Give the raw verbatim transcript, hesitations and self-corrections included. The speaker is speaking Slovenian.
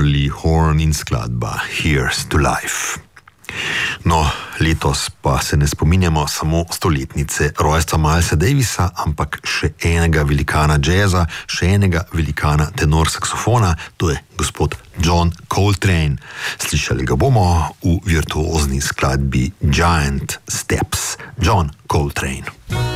Charlie Horn in skladba Here's to Life. No, letos pa se ne spominjamo samo stoletnice rojstva Milesa Davisa, ampak še enega velikana džeza, še enega velikana tenor saksofona, to je gospod John Coltrane. Slišali ga bomo v virtuozni skladbi Giant Steps. John Coltrane.